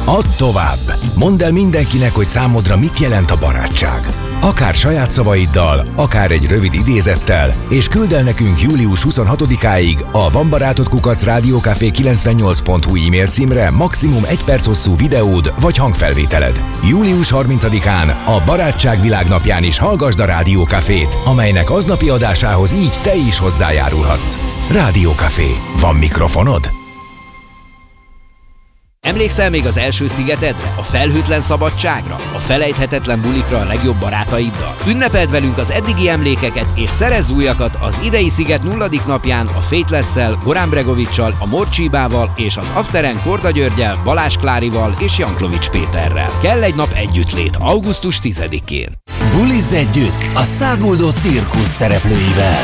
Add tovább! Mondd el mindenkinek, hogy számodra mit jelent a barátság. Akár saját szavaiddal, akár egy rövid idézettel, és küld el nekünk július 26-áig a vanbarátod@rádiókafé98.hu e-mail címre maximum 1 perc hosszú videód vagy hangfelvételed. Július 30-án a Barátság Világnapján is hallgasd a Rádiókafét, amelynek aznapi adásához így te is hozzájárulhatsz. Rádiókafé. Van mikrofonod? Emlékszel még az első szigetedre, a felhőtlen szabadságra, a felejthetetlen bulikra a legjobb barátaiddal? Ünnepeld velünk az eddigi emlékeket és szerezz újakat az idei sziget 0. napján a Faithless-szel, Goran Bregovic-sal, a Morcsibával és az Afteren Korda Györgyel, Balázs Klárival és Janklowicz Péterrel. Kell egy nap együttlét augusztus 10-én. Bulizz együtt a Száguldó Cirkusz szereplőivel.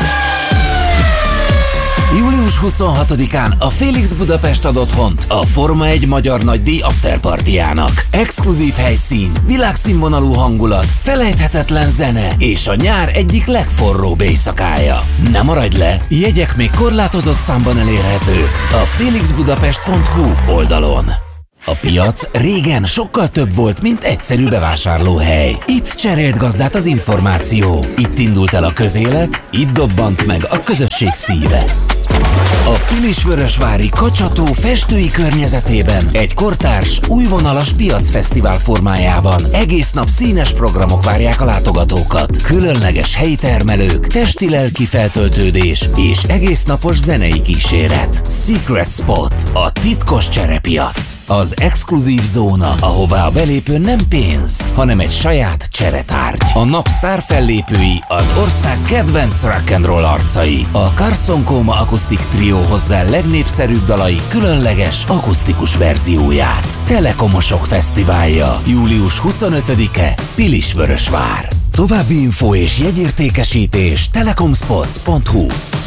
Július 26-án a Félix Budapest ad otthont a Forma 1 magyar nagydíj afterpartyjának. Exkluzív helyszín, világszínvonalú hangulat, felejthetetlen zene és a nyár egyik legforróbb éjszakája. Ne maradj le, jegyek még korlátozott számban elérhetők a felixbudapest.hu oldalon. A piac régen sokkal több volt, mint egyszerű bevásárlóhely. Itt cserélt gazdát az információ. Itt indult el a közélet, itt dobbant meg a közösség szíve. A Pilisvörösvári Kacsató festői környezetében egy kortárs, újvonalas piacfesztivál formájában egész nap színes programok várják a látogatókat. Különleges helyi termelők, testi-lelki feltöltődés és egésznapos zenei kíséret. Secret Spot, a titkos cserepiac. Az exkluzív zóna, ahová a belépő nem pénz, hanem egy saját cseretárgy. A nap sztár fellépői az ország kedvenc rock'n'roll arcai. A Carson Coma akusztik trió hozzá legnépszerűbb dalai különleges akusztikus verzióját. Telekomosok fesztiválja, július 25-e, Pilisvörösvár. További info és jegyértékesítés telekomspots.hu.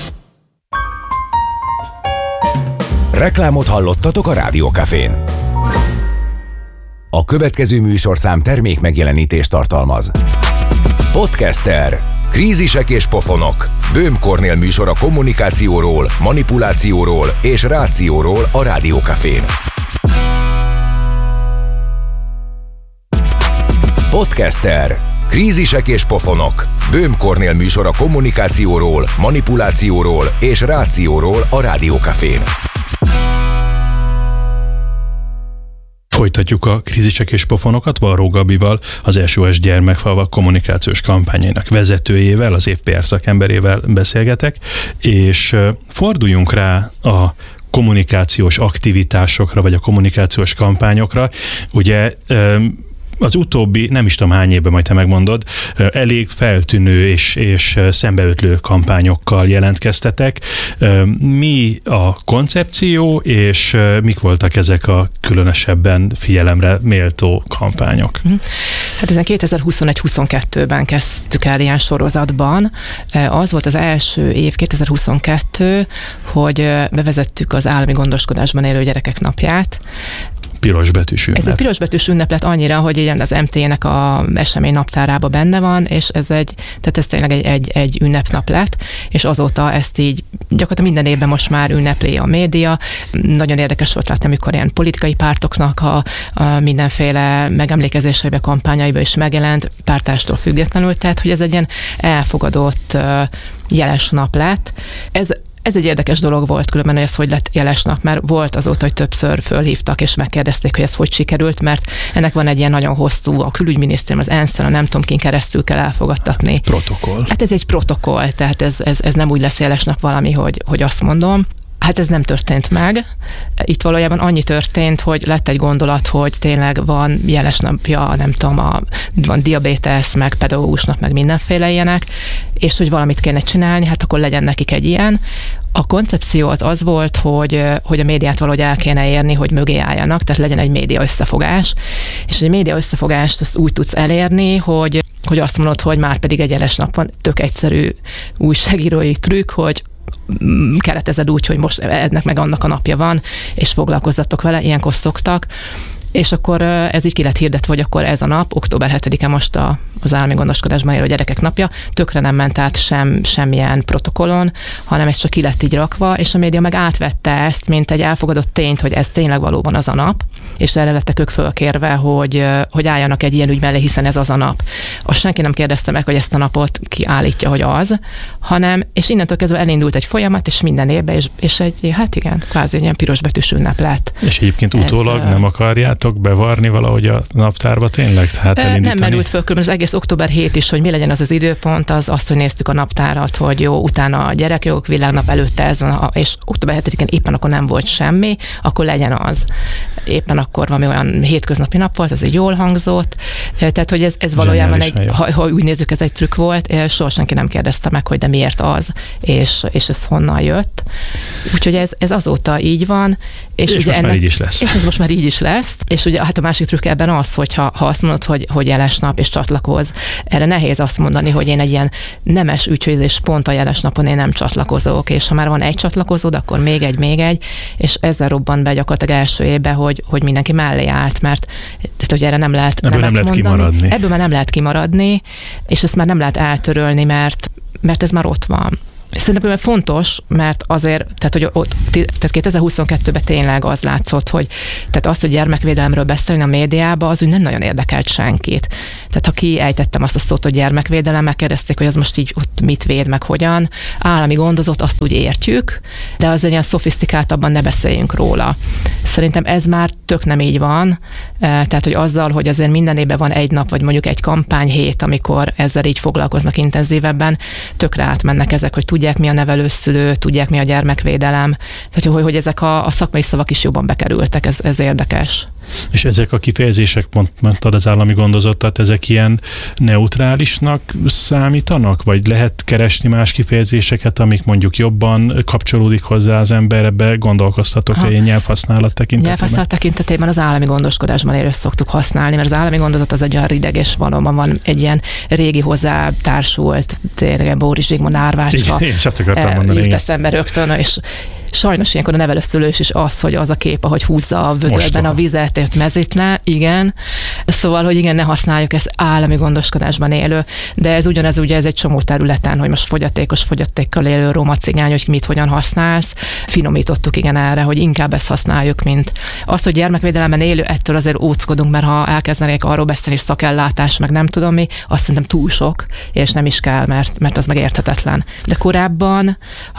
Reklámot hallottatok a Rádiókafén. A következő műsorszám termék megjelenítést tartalmaz. Podcaster. Krízisek és pofonok. Böhm Kornél műsor a kommunikációról, manipulációról és rációról a Rádiókafén. Podcaster. Krízisek és pofonok. Böhm Kornél műsor a kommunikációról, manipulációról és rációról a Rádiókafén. Folytatjuk a Krízisek és pofonokat Varró Gabival, az SOS Gyermekfalvak kommunikációs kampányainak vezetőjével, az év PR szakemberével beszélgetek, és forduljunk rá a kommunikációs aktivitásokra, vagy a kommunikációs kampányokra. Ugye az utóbbi, nem is tudom hány évben, majd te megmondod, elég feltűnő és szembeötlő kampányokkal jelentkeztetek. Mi a koncepció, és mik voltak ezek a különösebben figyelemre méltó kampányok? Hát ezen 2021-22-ben kezdtük el ilyen sorozatban. Az volt az első év, 2022, hogy bevezettük az állami gondoskodásban élő gyerekek napját. Pirosbetűs ünnep. Ez egy pirosbetűs ünnep lett annyira, hogy ilyen az MT-nek a esemény naptárában benne van, és ez tényleg egy ünnepnap lett, és azóta ezt így gyakorlatilag minden évben most már ünnepli a média. Nagyon érdekes volt látni, amikor ilyen politikai pártoknak a mindenféle megemlékezéseibe, kampányaiba is megjelent, pártástól függetlenül, tehát hogy ez egy ilyen elfogadott jeles nap lett. Ez egy érdekes dolog volt különben, hogy ez hogy lett jeles nap, mert volt azóta, hogy többször fölhívtak és megkérdezték, hogy ez hogy sikerült, mert ennek van egy ilyen nagyon hosszú, a külügyminisztérium, az ENSZ-en, a nem tudom kin keresztül kell elfogadtatni. Protokoll. Hát ez egy protokoll, tehát ez nem úgy lesz jeles nap valami, hogy azt mondom. Hát ez nem történt meg. Itt valójában annyi történt, hogy lett egy gondolat, hogy tényleg van jeles napja, nem tudom, van diabétesz, meg pedagógusnak, meg mindenféle ilyenek, és hogy valamit kéne csinálni, hát akkor legyen nekik egy ilyen. A koncepció az volt, hogy a médiát valahogy el kéne érni, hogy mögé álljanak, tehát legyen egy média összefogás, és egy média összefogást azt úgy tudsz elérni, hogy azt mondod, hogy már pedig egy jeles nap van, tök egyszerű újságírói trükk, hogy keretezed úgy, hogy most ennek meg annak a napja van, és foglalkozzatok vele, ilyenkor szoktak. És akkor ez így ki lett hirdetve, hogy akkor ez a nap, október 7-e most az állami gondoskodásban élő gyerekek napja, tökre nem ment át semmilyen protokollon, hanem ez csak ki lett így rakva, és a média meg átvette ezt, mint egy elfogadott tényt, hogy ez tényleg valóban az a nap. és erre lettek ők fölkérve, hogy álljanak egy ilyen ügy mellé, hiszen ez az a nap. Azt senki nem kérdezte meg, hogy ezt a napot ki állítja, hogy az, hanem, és innentől kezdve elindult egy folyamat, és minden évben, és egy, hát igen, kvázi egy ilyen pirosbetűs ünnep lett. És egyébként utólag nem akarjátok bevarni valahogy a naptárba tényleg? Tehát elindítani? Nem merült föl, az egész október 7 is, hogy mi legyen az időpont, az azt, hogy néztük a naptárat, hogy jó, utána a gyerekjogok világnap előtte ez van, és október 7-én éppen akkor nem volt semmi, akkor legyen az. Éppen akkor valami olyan hétköznapi nap volt, az így jól hangzott. Tehát, hogy ez valójában ha úgy nézzük, ez egy trükk volt, soha senki nem kérdezte meg, hogy de miért az, és ez honnan jött. Úgyhogy ez azóta így van. És ugye most már így is lesz. És ez most már így is lesz. És ugye hát a másik trükk ebben az, hogy ha azt mondod, hogy jeles nap és csatlakoz, erre nehéz azt mondani, hogy én egy ilyen nemes ügyhöz és pont a jeles napon én nem csatlakozok, és ha már van egy csatlakozód, akkor még egy, és ezzel robbant be gyakorlatilag első évben, hogy mindenki mellé állt, mert tehát, hogy erre nem lehet kimaradni. Ebből már nem lehet kimaradni, és ezt már nem lehet eltörölni, mert ez már ott van. Szerintem fontos, mert azért, tehát 2022-ben tényleg az látszott, hogy tehát azt, hogy gyermekvédelemről beszélni a médiában, az úgy nem nagyon érdekelt senkit. Tehát ha kiejtettem azt a szót, hogy gyermekvédelem, megkérdezték, hogy az most így ott mit véd, meg hogyan. Állami gondozott, azt úgy értjük, de azért ilyen szofisztikáltabban ne beszéljünk róla. Szerintem ez már tök nem így van, tehát hogy azzal, hogy azért minden évben van egy nap, vagy mondjuk egy kampányhét, amikor ezzel így foglalkoznak intenzívebben, tökre átmennek ezek, hogy tudják, mi a nevelőszülő, tudják, mi a gyermekvédelem, tehát hogy ezek a szakmai szavak is jobban bekerültek, ez érdekes. És ezek a kifejezések, mondtad az állami gondozottat, ezek ilyen neutrálisnak számítanak? Vagy lehet keresni más kifejezéseket, amik mondjuk jobban kapcsolódik hozzá az ember, ebbe gondolkoztatok-e ilyen nyelvhasználat tekintetében? Nyelvhasználat tekintetében az állami gondoskodásban élő szoktuk használni, mert az állami gondozat az egy olyan rideg, és valóban van egy ilyen régi hozzátársult, tényleg Bóris Zsigmond árvácska. Igen, és azt akartam mondani. Jut eszembe rögtön, és sajnos ilyenkor a nevelőszülős is az, hogy az a kép, ahogy húzza a vödörben a vizet, és mezít le, igen. Szóval, hogy igen, ne használjuk ezt állami gondoskodásban élő, de ez ugyanez ugye ez egy csomó területen, hogy most fogyatékkal élő roma cigány, hogy mit hogyan használsz. Finomítottuk igen erre, hogy inkább ezt használjuk, mint azt, hogy gyermekvédelemben élő, ettől azért óckodunk, mert ha elkezdenék arról beszélni, szakellátás, meg nem tudom mi, azt szerintem túl sok, és nem is kell, mert az meg érthetetlen. De korábban,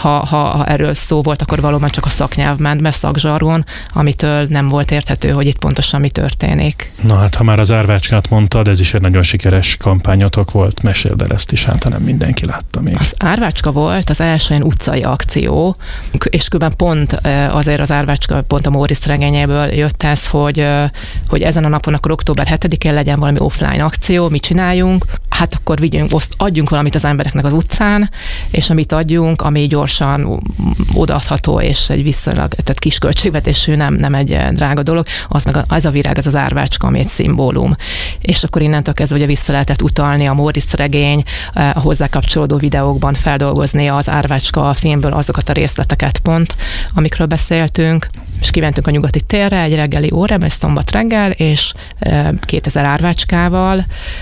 ha erről szó volt, akkor valóban csak a szaknyelv ment be, szakzsargon, amitől nem volt érthető, hogy itt pontosan mi történik. Na hát, ha már az árvácskát mondtad, ez is egy nagyon sikeres kampányotok volt, meséld el ezt is, hát nem mindenki látta még. Az árvácska volt az első ilyen utcai akció, és különben pont azért az árvácska, pont a Móricz regényéből jött ez, hogy ezen a napon akkor október 7-én legyen valami offline akció, mit csináljunk, hát akkor adjunk valamit az embereknek az utcán, és amit adjunk, ami gyorsan odaadható, és egy viszonylag, tehát kis költségvetésű, nem egy drága dolog, az meg ez a virág, ez az árvácska, ami egy szimbólum. És akkor innentől kezdve ugye vissza lehetett utalni a Móricz regény, a hozzá kapcsolódó videókban feldolgozni az árvácska filmből azokat a részleteket pont, amikről beszéltünk, és kimentünk a Nyugati térre egy reggeli órában, egy szombat reggel, és 2000 árvácskával,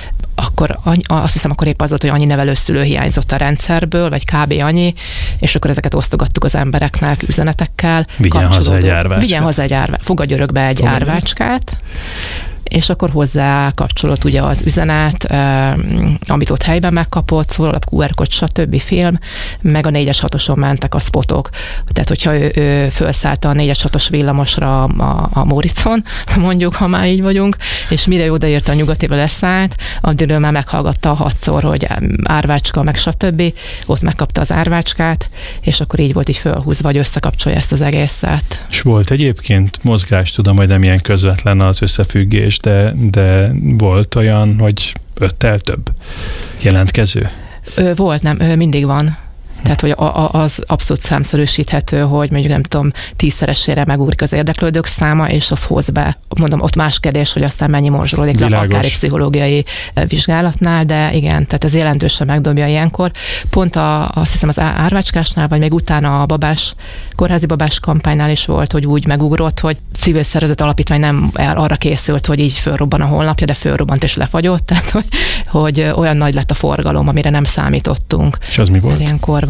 akkor azt hiszem, akkor épp az volt, hogy annyi nevelőszülő hiányzott a rendszerből, vagy kb. Annyi, és akkor ezeket osztogattuk az embereknek üzenetekkel. Vigyen haza egy árvácskát. Fogadj örökbe egy árvácskát, és akkor hozzá kapcsolódott ugye az üzenet, amit ott helyben megkapott, szólal a QR kód, stb. Film, meg a 4-es 6-oson mentek a spotok. Tehát, hogyha ő felszállt a 4-es 6-os villamosra a Móriczon, mondjuk, ha már így vagyunk, és mire odaérte a Nyugatiba leszállt, addigra már meghallgatta 6-szor, hogy árvácska, meg stb. Ott megkapta az árvácskát, és akkor így volt így fölhúzva, hogy összekapcsolja ezt az egészet. És volt egyébként mozgás, tudom, hogy nem ilyen közvetlen az összefüggés, de volt olyan, hogy 5-tel több jelentkező? Volt, nem, mindig van. Tehát, hogy az abszolút számszerűsíthető, hogy mondjuk nem tudom, 10-szeresére megugrik az érdeklődők száma, és az hoz be. Mondom, ott más kérdés, hogy aztán mennyi morzsolódik le, akár egy pszichológiai vizsgálatnál, de igen, tehát ez jelentősen megdobja ilyenkor. Pont azt hiszem az árvácskásnál, vagy még utána a kórházi babás kampánynál is volt, hogy úgy megugrott, hogy civil szervezet alapítvány nem arra készült, hogy így fölrobban a honlapja, de fölrobbant és lefagyott, tehát hogy olyan nagy lett a forgalom, amire nem számítottunk. És az mi volt? Ilyenkor van.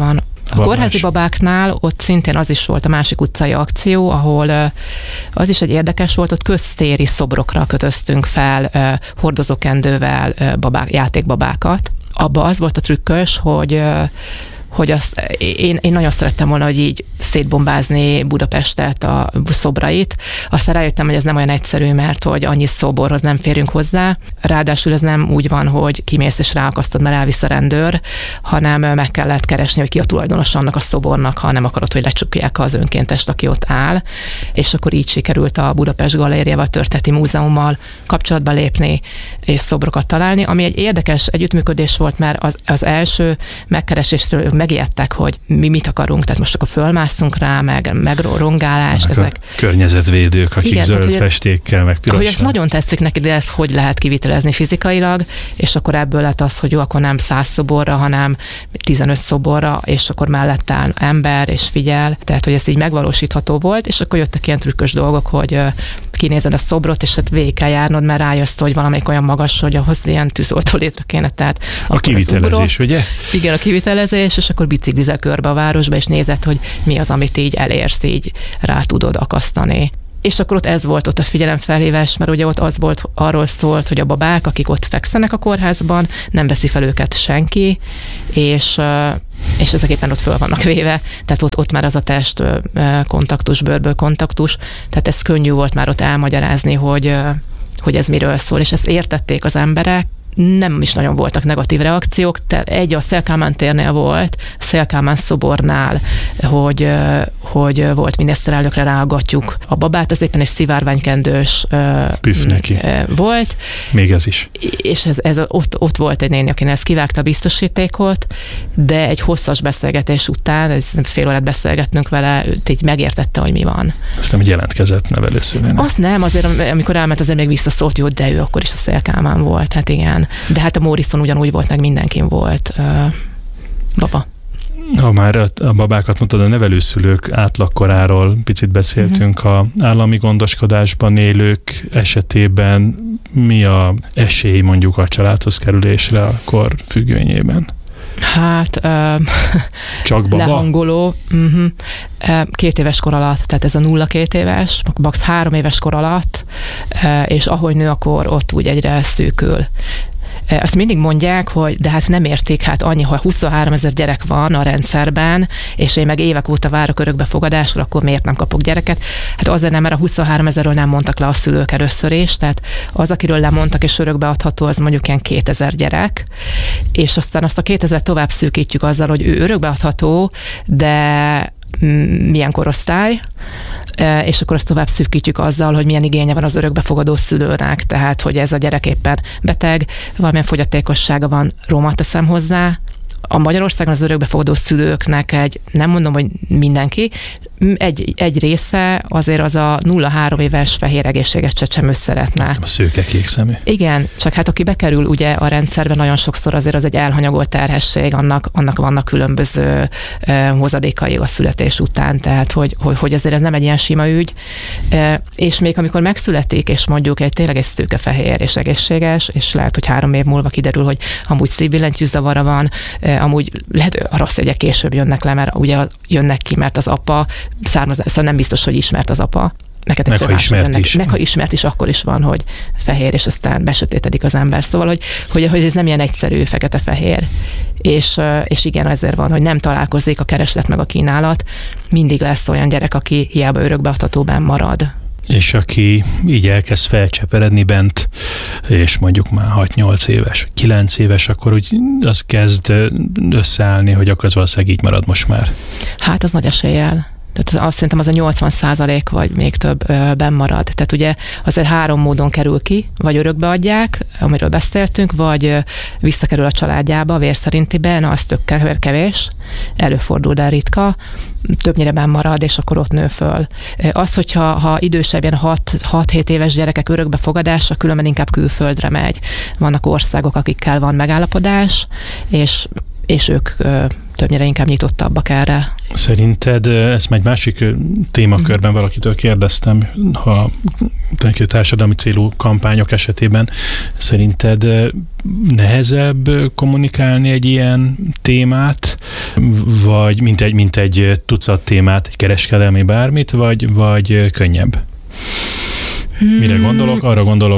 A kórházi babáknál ott szintén az is volt a másik utcai akció, ahol az is egy érdekes volt, ott köztéri szobrokra kötöztünk fel hordozókendővel játékbabákat. Abba az volt a trükkös, hogy azt, én nagyon szerettem volna, hogy így szétbombázni Budapestet, a szobrait. Aztán rájöttem, hogy ez nem olyan egyszerű, mert hogy annyi szoborhoz nem férünk hozzá. Ráadásul ez nem úgy van, hogy kimész és ráakasztod, mert elvisz a rendőr, hanem meg kellett keresni, hogy ki a tulajdonos annak a szobornak, ha nem akarod, hogy lecsukják az önkéntest, aki ott áll. És akkor így sikerült a Budapest Galériával, Történeti Múzeummal kapcsolatba lépni és szobrokat találni, ami egy érdekes együttműködés volt, mert az első megkereséstől megijedtek, hogy mi mit akarunk, tehát most akkor fölmásztunk rá, meg rongálás. Ezek. Környezetvédők, akik igen, zöld tehát, festékkel, meg pirossal. Hogy ez nagyon tetszik neki, de ezt hogy lehet kivitelezni fizikailag, és akkor ebből lett az, hogy jó, akkor nem 100 szoborra, hanem 15 szoborra, és akkor mellett áll ember, és figyel, tehát hogy ez így megvalósítható volt, és akkor jöttek ilyen trükkös dolgok, hogy kinézed a szobrot, és hát végig kell járnod, mert rájössz, hogy valamelyik olyan magas, hogy ahhoz ilyen tűzoltó létre kéne. Tehát a kivitelezés, ugye? Igen, a kivitelezés, és akkor biciklizel körbe a városba, és nézed, hogy mi az, amit így elérsz, így rá tudod akasztani. És akkor ott ez volt ott a figyelemfelhívás, mert ugye ott az volt, arról szólt, hogy a babák, akik ott fekszenek a kórházban, nem veszi fel őket senki, és ezek éppen ott föl vannak véve, tehát ott már az a test kontaktus, bőrből kontaktus, tehát ez könnyű volt már ott elmagyarázni, hogy ez miről szól, és ezt értették az emberek, nem is nagyon voltak negatív reakciók, egy a Széll-Kálmán térnél volt, Széll-Kálmán szobornál, hogy volt miniszterelnökre ráaggatjuk a babát, az éppen egy szivárványkendős volt. Még ez is. És ott volt egy néni, akinek ezt kivágta a biztosítékot, de egy hosszas beszélgetés után, fél órát beszélgettünk vele, így megértette, hogy mi van. Azt nem, hogy jelentkezett nevelőszülőnek. Azt nem, azért amikor elment, azért még visszaszólt, jó, de ő akkor is a Széll-Kálmán volt, hát igen. De hát a Móricon ugyanúgy volt, meg mindenkin volt baba. Ha már a babákat mondtad, a nevelőszülők átlagkoráról picit beszéltünk, a állami gondoskodásban élők esetében mi a esély mondjuk a családhoz kerülésre a kor függvényében? Hát csak baba? Lehangoló. 2 éves kor alatt, tehát ez a 0-2 éves, max 3 éves kor alatt, és ahogy nő a kor, ott úgy egyre szűkül. Azt mindig mondják, hogy de hát nem értik, hát annyi, ha 23 000 gyerek van a rendszerben, és én meg évek óta várok örökbefogadásra, akkor miért nem kapok gyereket? Hát azért nem, mert a 23 000-ről nem mondtak le a szülők először is, tehát az, akiről lemondtak és örökbeadható, az mondjuk ilyen 2000 gyerek, és aztán azt a 2000 tovább szűkítjük azzal, hogy ő örökbeadható, de milyen korosztály, és akkor azt tovább szűkítjük azzal, hogy milyen igénye van az örökbefogadó szülőnek, tehát hogy ez a gyerek éppen beteg, valamilyen fogyatékossága van, Róma teszem hozzá. A Magyarországon az örökbefogadó szülőknek nem mondom, hogy mindenki, egy része azért az a 0-3 éves fehér egészséges csecsemőt szeretne. A szőke kék szemű. Igen, csak hát aki bekerül ugye a rendszerben, nagyon sokszor azért az egy elhanyagolt terhesség, annak vannak különböző hozadékai a születés után, tehát hogy azért ez nem egy ilyen sima ügy, és még amikor megszületik, és mondjuk tényleg egy szőke fehér és egészséges, és lehet, hogy 3 év múlva kiderül, hogy amúgy szívbillentyűzavara van, amúgy lehet, a rossz jegyek később jönnek le, mert ugye jönnek ki, mert az apa származás, szóval nem biztos, hogy ismert az apa. Meg ha ismert is, akkor is van, hogy fehér, és aztán besötétedik az ember. Szóval, hogy ez nem ilyen egyszerű fekete-fehér. És igen, ezért van, hogy nem találkozik a kereslet meg a kínálat. Mindig lesz olyan gyerek, aki hiába örökbeadhatóban marad. És aki így elkezd felcseperedni bent, és mondjuk már 6-8 éves, 9 éves, akkor úgy az kezd összeállni, hogy akkor az valószínűleg így marad most már. Hát az nagy eséllyel. Tehát azt szerintem az a 80% vagy még több bennmarad. Tehát ugye azért 3 módon kerül ki, vagy örökbeadják, amiről beszéltünk, vagy visszakerül a családjába, a vérszerintibe, na az tök kevés, előfordul, de ritka, többnyire bennmarad, és akkor ott nő föl. Az, hogyha idősebb, ilyen 6-7 éves gyerekek örökbefogadása, különben inkább külföldre megy. Vannak országok, akikkel van megállapodás, és és ők többnyire inkább nyitottabbak erre. Szerinted, ezt egy másik témakörben valakitől kérdeztem, ha társadalmi célú kampányok esetében, szerinted nehezebb kommunikálni egy ilyen témát, vagy mint egy tucat témát, egy kereskedelmi bármit, vagy könnyebb? Mire gondolok? Arra gondolok,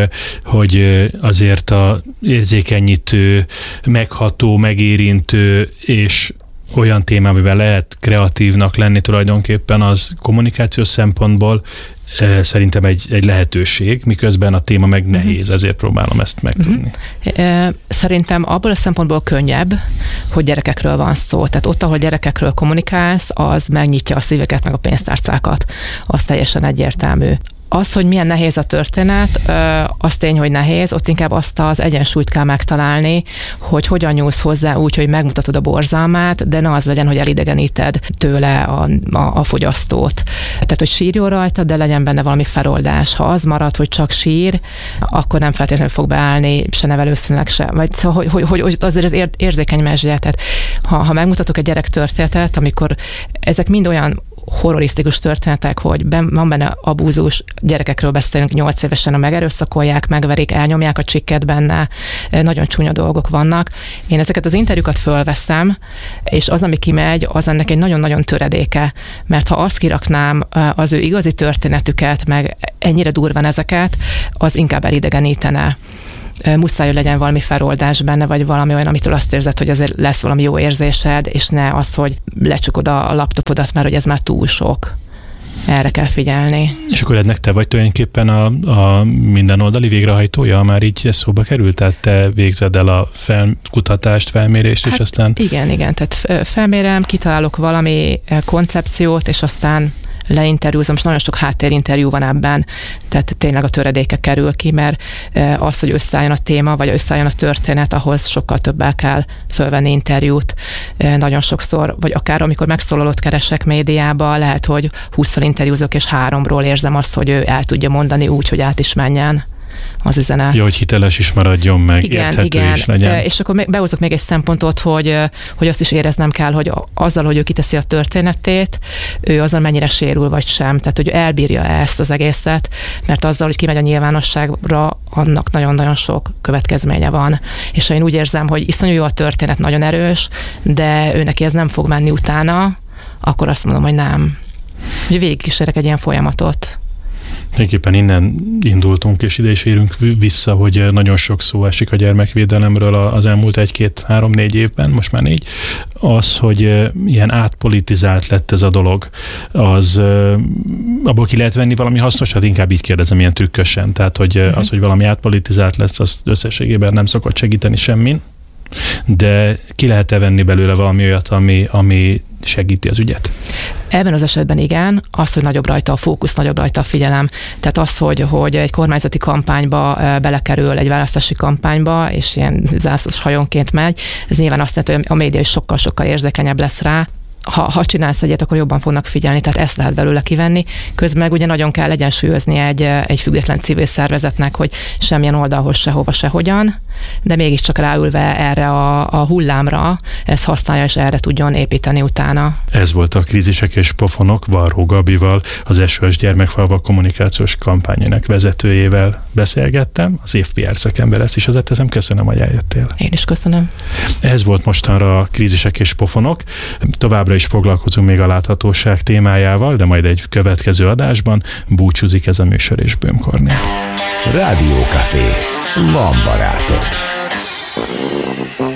hogy azért a érzékenyítő, megható, megérintő és olyan téma, amivel lehet kreatívnak lenni tulajdonképpen, az kommunikációs szempontból szerintem egy lehetőség, miközben a téma meg nehéz, ezért próbálom ezt megtudni. Szerintem abból a szempontból könnyebb, hogy gyerekekről van szó. Tehát ott, ahol gyerekekről kommunikálsz, az megnyitja a szíveket, meg a pénztárcákat. Az teljesen egyértelmű. Az, hogy milyen nehéz a történet, az tény, hogy nehéz, ott inkább azt az egyensúlyt kell megtalálni, hogy hogyan nyúlsz hozzá úgy, hogy megmutatod a borzalmát, de ne az legyen, hogy elidegeníted tőle a fogyasztót. Tehát, hogy sírjon rajta, de legyen benne valami feloldás. Ha az marad, hogy csak sír, akkor nem feltétlenül fog beállni se nevelőszínűleg se. Vagy szóval, hogy azért az érzékeny mezsje. Tehát, ha megmutatok egy gyerek történetet, amikor ezek mind olyan horrorisztikus történetek, hogy van benne abúzus, gyerekekről beszélünk, 8 évesen, megerőszakolják, megverik, elnyomják a csikket benne, nagyon csúnya dolgok vannak. Én ezeket az interjúkat fölveszem, és az, ami kimegy, az ennek egy nagyon-nagyon töredéke, mert ha azt kiraknám az ő igazi történetüket, meg ennyire durván ezeket, az inkább elidegenítene. Muszáj, hogy legyen valami feloldás benne, vagy valami olyan, amitől azt érzed, hogy azért lesz valami jó érzésed, és ne az, hogy lecsukod a laptopodat, mert hogy ez már túl sok. Erre kell figyelni. És akkor ennek te vagy tulajdonképpen a mindenoldali végrehajtója, már így ez szóba került? Tehát te végzed el a kutatást, felmérést, és aztán... Igen, tehát felmérem, kitalálok valami koncepciót, és aztán leinterjúzom, és nagyon sok háttérinterjú van ebben, tehát tényleg a töredéke kerül ki, mert az, hogy összeálljon a téma, vagy összeálljon a történet, ahhoz sokkal többel kell fölvenni interjút. Nagyon sokszor, vagy akár amikor megszólalót keresek médiába, lehet, hogy 20-szor interjúzok, és 3-ról érzem azt, hogy ő el tudja mondani úgy, hogy át is menjen az üzenet. Jó, hogy hiteles is maradjon meg, érthető is legyen. És akkor behozok még egy szempontot, hogy azt is éreznem kell, hogy azzal, hogy ő kiteszi a történetét, ő azzal mennyire sérül vagy sem. Tehát, hogy elbírja ezt az egészet, mert azzal, hogy kimegy a nyilvánosságra, annak nagyon-nagyon sok következménye van. És ha én úgy érzem, hogy iszonyú jó a történet, nagyon erős, de ő neki ez nem fog menni utána, akkor azt mondom, hogy nem. Hogy végigkísérek egy ilyen folyamatot. Tulajdonképpen innen indultunk, és ide is érünk vissza, hogy nagyon sok szó esik a gyermekvédelemről az elmúlt 1-2-3-4 évben, most már 4. Az, hogy ilyen átpolitizált lett ez a dolog, az abból ki lehet venni valami hasznosat? Inkább így kérdezem, ilyen trükkösen. Tehát, hogy az, hogy valami átpolitizált lesz, az összességében nem szokott segíteni semmin, de ki lehet-e venni belőle valami olyat, ami segíti az ügyet? Ebben az esetben igen, az, hogy nagyobb rajta a fókusz, nagyobb rajta a figyelem. Tehát az, hogy egy kormányzati kampányba belekerül, egy választási kampányba, és ilyen zászlós hajónként megy, ez nyilván azt jelenti, hogy a média is sokkal-sokkal érzékenyebb lesz rá. Ha csinálsz egyet, akkor jobban fognak figyelni, tehát ezt lehet belőle kivenni. Közben meg ugye nagyon kell egyensúlyozni egy független civil szervezetnek, hogy semmilyen oldalhoz sehova, sehogyan, de mégiscsak ráülve erre a hullámra, ezt használja, és erre tudjon építeni utána. Ez volt a Krízisek és Pofonok Varró Gabival, az SOS Gyermekfalvak kommunikációs kampányának vezetőjével beszélgettem. Az év PR szakember, ezt is hozzáteszem. Köszönöm, hogy eljöttél. Én is köszönöm. Ez volt mostanra a Krízisek és Pofonok. Továbbra is foglalkozunk még a láthatóság témájával, de majd egy következő adásban. Búcsúzik ez a műsor, és Böhm Kornél. Rádiókafé. Van barátod.